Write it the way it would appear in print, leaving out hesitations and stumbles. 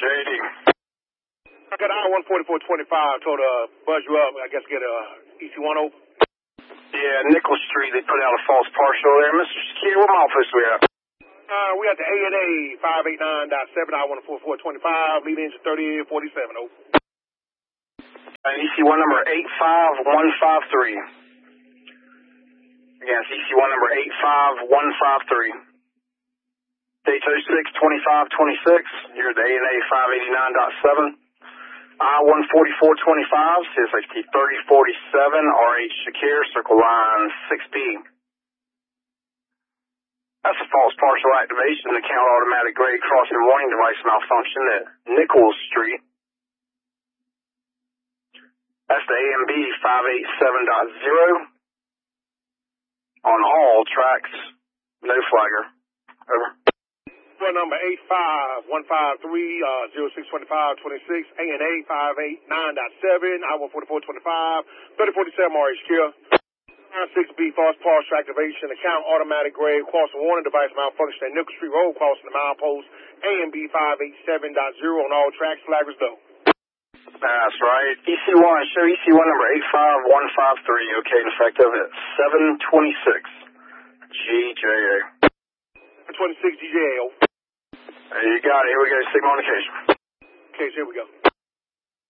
JD. I got I-14425, told buzz you up, I guess get a EC10. Yeah, Nichols Street, they put out a false partial there. Mr. Shakir, what mile post we at? We at the ANA 589.7, I-14425, lead engine 3847, over. EC1 number 85153. Again, it's EC1 number 85153. Date 06-25-26. You're at the ANA 589.7. I-14425, CSHP 3047, RH Shakir, circle line 6B. That's a false partial activation. The count automatic grade crossing warning device malfunction at Nichols Street. That's the AMB 587.0. On all tracks, no flagger. Over. Number 85153, 062526, ANA 589.7, I-14425, 3047 RH Shakir. 6B, false partial activation, account automatic grade, crossing warning device malfunction at Nichols Street Road, crossing the milepost, AMB 587.0 on all tracks, flaggers though. That's right. EC1, show EC1 number 85153, okay, and effective at 726 GJA. 26 GJA. There you got it. Here we go. Signal indication. Okay, here we go.